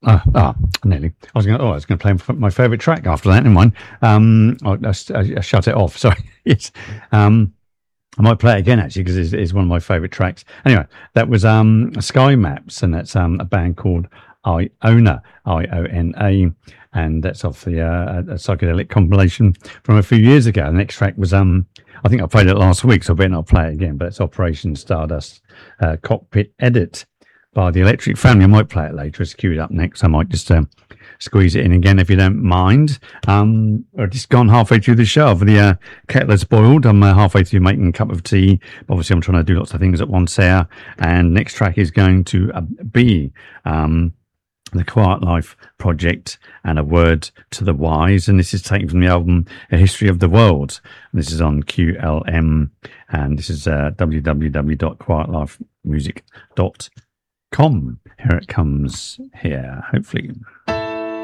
Nearly. I was going to play my favourite track after that. Never mind. I shut it off. Sorry. Yes. I might play it again actually because it's one of my favourite tracks. Anyway, that was Sky Maps, and that's a band called Iona, Iona, and that's off the a psychedelic compilation from a few years ago. The next track was I think I played it last week, so I better not play it again. But it's Operation Stardust Cockpit Edit by the Electric Family. I might play it later. It's queued up next. I might just squeeze it in again if you don't mind. I've just gone halfway through the show. The kettle has boiled. I'm halfway through making a cup of tea. Obviously, I'm trying to do lots of things at once here. And next track is going to be the Quiet Life Project and A Word to the Wise. And this is taken from the album A History of the World. And this is on QLM. And this is www.quietlifemusic.com. Here it comes here, hopefully.